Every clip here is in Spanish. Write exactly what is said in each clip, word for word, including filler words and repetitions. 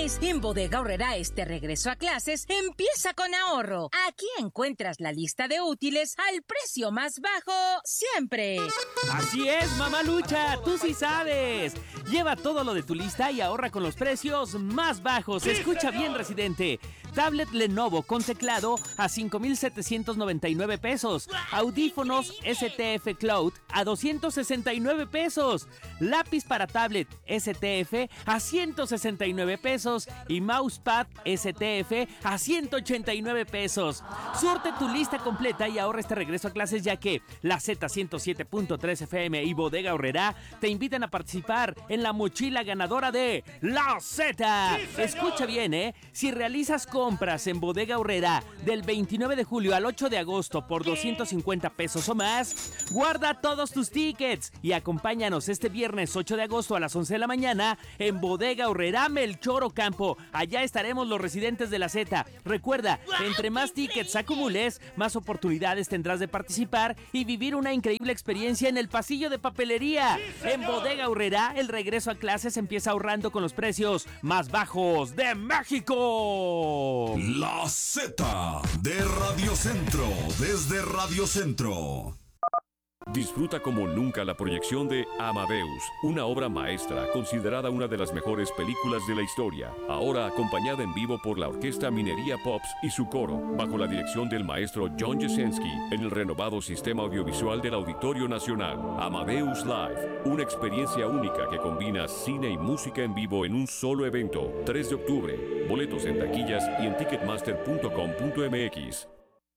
útiles. En Bodega Aurrerá este regreso a clases empieza con ahorro. Aquí encuentras la lista de útiles al precio más bajo siempre. Así es, Mamalucha, tú sí sabes. Lleva todo lo de tu lista y ahorra con los precios más bajos. Sí, Escucha señor. bien, residente. Tablet Lenovo con teclado a cinco mil setecientos noventa y nueve pesos. Audífonos S T F Cloud a doscientos sesenta y nueve pesos. Lápiz para tablet S T F a ciento sesenta y nueve pesos. Y mousepad S T F a ciento ochenta y nueve pesos. Surte tu lista completa y ahorra este regreso a clases, ya que la Z ciento siete punto tres F M y Bodega Aurrerá te invitan a participar en la mochila ganadora de La Z. ¡Sí, señor! Escucha bien, ¿eh? Si realizas compras en Bodega Aurrerá del veintinueve de julio al ocho de agosto por doscientos cincuenta pesos o más, guarda todos tus tickets y acompáñanos este viernes ocho de agosto a las once de la mañana en Bodega Aurrerá Melchor Ocampo. Allá estaremos los residentes de la Z. Recuerda, entre más tickets acumules, más oportunidades tendrás de participar y vivir una increíble experiencia en el pasillo de papelería. En Bodega Aurrerá, el regreso a clases empieza ahorrando con los precios más bajos de México. La Z de Radio Centro, desde Radio Centro. Disfruta como nunca la proyección de Amadeus, una obra maestra considerada una de las mejores películas de la historia, ahora acompañada en vivo por la Orquesta Minería Pops y su coro, bajo la dirección del maestro John Jesensky, en el renovado sistema audiovisual del Auditorio Nacional. Amadeus Live, una experiencia única que combina cine y música en vivo en un solo evento. tres de octubre, boletos en taquillas y en ticketmaster punto com punto m x.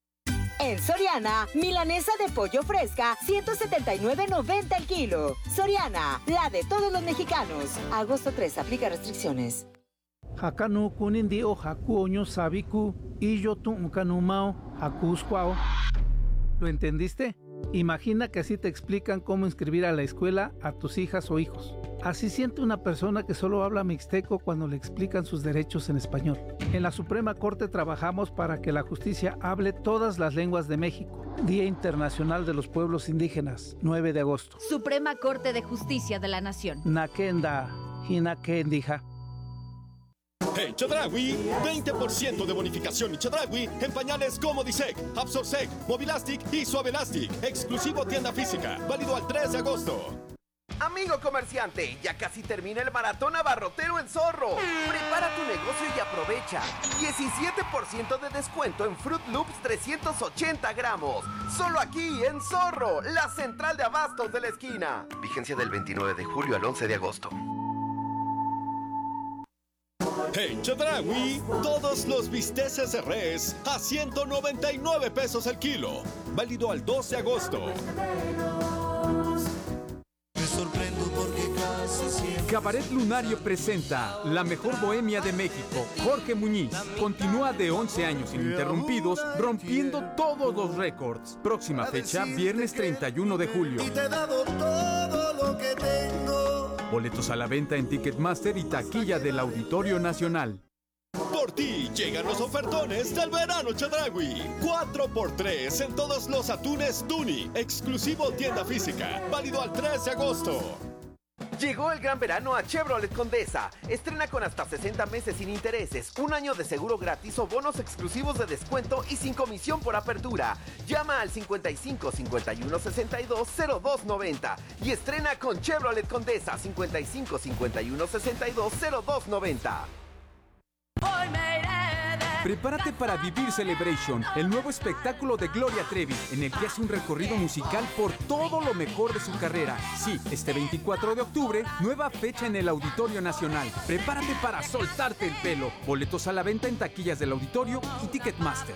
En Soriana, milanesa de pollo fresca, ciento setenta y nueve noventa el kilo. Soriana, la de todos los mexicanos. Agosto tres, aplica restricciones. Hakanu kunindi o haku oño sabiku y yo tu mao hakuskwao. ¿Lo entendiste? Imagina que así te explican cómo inscribir a la escuela a tus hijas o hijos. Así siente una persona que solo habla mixteco cuando le explican sus derechos en español. En la Suprema Corte trabajamos para que la justicia hable todas las lenguas de México. Día Internacional de los Pueblos Indígenas, nueve de agosto. Suprema Corte de Justicia de la Nación. Nakenda, hinakendija. En Chedraui, veinte por ciento de bonificación y Chedraui en pañales como Disec, Absorsec, Mobilastic y Suavelastic. Exclusivo tienda física, válido al tres de agosto. Amigo comerciante, ya casi termina el maratón abarrotero en Zorro. Prepara tu negocio y aprovecha. diecisiete por ciento de descuento en Fruit Loops trescientos ochenta gramos. Solo aquí en Zorro, la central de abastos de la esquina. Vigencia del veintinueve de julio al once de agosto. En Chedraui, todos los bisteces de res a ciento noventa y nueve pesos el kilo. Válido al dos de agosto. Cabaret Lunario presenta La Mejor Bohemia de México. Jorge Muñiz continúa de once años ininterrumpidos, rompiendo todos los récords. Próxima fecha, viernes treinta y uno de julio. Y te he dado todo lo que tengo. Boletos a la venta en Ticketmaster y taquilla del Auditorio Nacional. Por ti llegan los ofertones del verano Chedraui. cuatro por tres en todos los atunes Tuni. Exclusivo tienda física. Válido al tres de agosto. Llegó el gran verano a Chevrolet Condesa. Estrena con hasta sesenta meses sin intereses, un año de seguro gratis o bonos exclusivos de descuento y sin comisión por apertura. Llama al cincuenta y cinco, cincuenta y uno, sesenta y dos, cero dos noventa y estrena con Chevrolet Condesa cincuenta y cinco, cincuenta y uno, sesenta y dos, cero dos noventa. Prepárate para vivir Celebration, el nuevo espectáculo de Gloria Trevi, en el que hace un recorrido musical por todo lo mejor de su carrera. Sí, este veinticuatro de octubre, nueva fecha en el Auditorio Nacional. Prepárate para soltarte el pelo. Boletos a la venta en taquillas del Auditorio y Ticketmaster.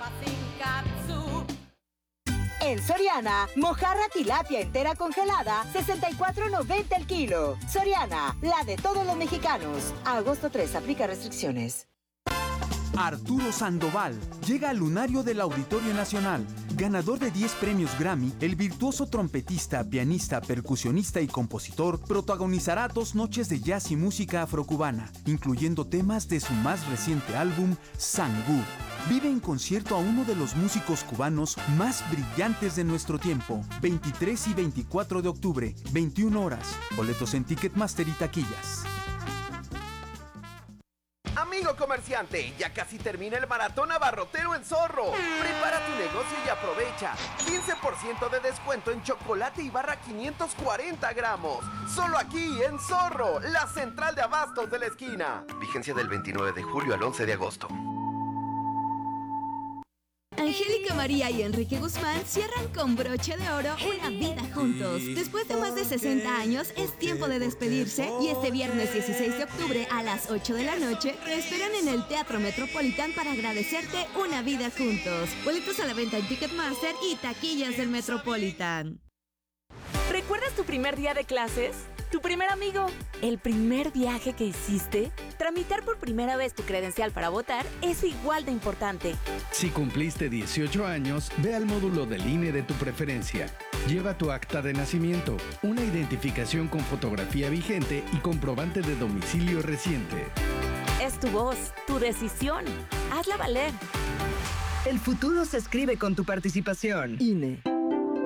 En Soriana, mojarra tilapia entera congelada, sesenta y cuatro noventa el kilo. Soriana, la de todos los mexicanos. Agosto tres, aplica restricciones. Arturo Sandoval llega al lunario del Auditorio Nacional. Ganador de diez premios Grammy, el virtuoso trompetista, pianista, percusionista y compositor protagonizará dos noches de jazz y música afrocubana, incluyendo temas de su más reciente álbum, Sangú. Vive en concierto a uno de los músicos cubanos más brillantes de nuestro tiempo. veintitrés y veinticuatro de octubre, veintiuna horas. Boletos en Ticketmaster y taquillas. Amigo comerciante, ya casi termina el maratón abarrotero en Zorro. Prepara tu negocio y aprovecha. quince por ciento de descuento en chocolate y barra quinientos cuarenta gramos. Solo aquí en Zorro, la central de abastos de la esquina. Vigencia del veintinueve de julio al once de agosto. Angélica María y Enrique Guzmán cierran con broche de oro una vida juntos. Después de más de sesenta años, es tiempo de despedirse y este viernes dieciséis de octubre a las ocho de la noche te esperan en el Teatro Metropolitan para agradecerte una vida juntos. Boletos a la venta en Ticketmaster y taquillas del Metropolitan. ¿Recuerdas tu primer día de clases? ¿Tu primer amigo? ¿El primer viaje que hiciste? Tramitar por primera vez tu credencial para votar es igual de importante. Si cumpliste dieciocho años, ve al módulo del I N E de tu preferencia. Lleva tu acta de nacimiento, una identificación con fotografía vigente y comprobante de domicilio reciente. Es tu voz, tu decisión. Hazla valer. El futuro se escribe con tu participación. I N E.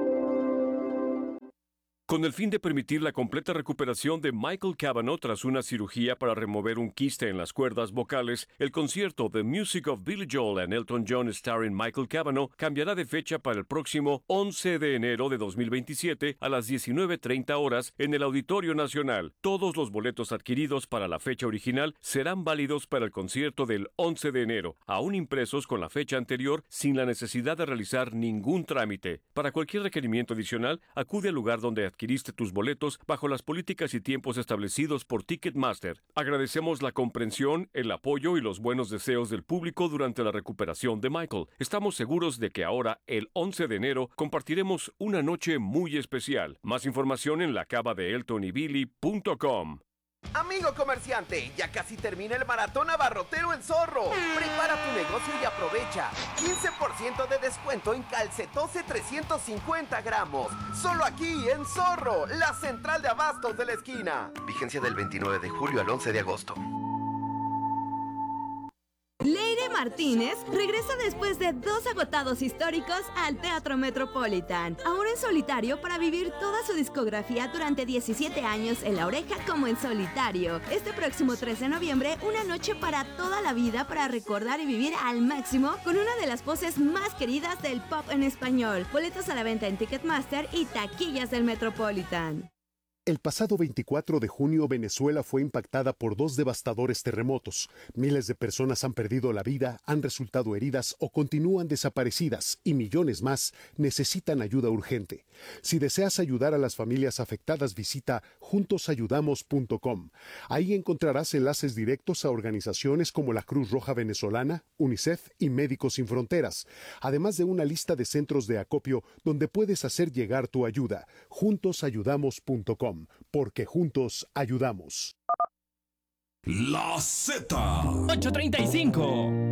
Con el fin de permitir la completa recuperación de Michael Cavanaugh tras una cirugía para remover un quiste en las cuerdas vocales, el concierto The Music of Billy Joel and Elton John starring Michael Cavanaugh cambiará de fecha para el próximo once de enero de dos mil veintisiete a las diecinueve treinta horas en el Auditorio Nacional. Todos los boletos adquiridos para la fecha original serán válidos para el concierto del once de enero, aún impresos con la fecha anterior sin la necesidad de realizar ningún trámite. Para cualquier requerimiento adicional, acude al lugar donde adquiriste tus boletos bajo las políticas y tiempos establecidos por Ticketmaster. Agradecemos la comprensión, el apoyo y los buenos deseos del público durante la recuperación de Michael. Estamos seguros de que ahora, el once de enero, compartiremos una noche muy especial. Más información en la cava de elton y billy punto com. Amigo comerciante, ya casi termina el maratón abarrotero en Zorro. Prepara tu negocio y aprovecha. quince por ciento de descuento en calcetose trescientos cincuenta gramos. Solo aquí en Zorro, la central de abastos de la esquina. Vigencia del veintinueve de julio al once de agosto. Leire Martínez regresa después de dos agotados históricos al Teatro Metropolitan, ahora en solitario para vivir toda su discografía durante diecisiete años en La Oreja como en solitario. Este próximo tres de noviembre, una noche para toda la vida para recordar y vivir al máximo con una de las voces más queridas del pop en español. Boletos a la venta en Ticketmaster y taquillas del Metropolitan. El pasado veinticuatro de junio, Venezuela fue impactada por dos devastadores terremotos. Miles de personas han perdido la vida, han resultado heridas o continúan desaparecidas y millones más necesitan ayuda urgente. Si deseas ayudar a las familias afectadas, visita juntos ayudamos punto com. Ahí encontrarás enlaces directos a organizaciones como la Cruz Roja Venezolana, UNICEF y Médicos Sin Fronteras, además de una lista de centros de acopio donde puedes hacer llegar tu ayuda. juntos ayudamos punto com. Porque juntos ayudamos. La Z. ocho treinta y cinco.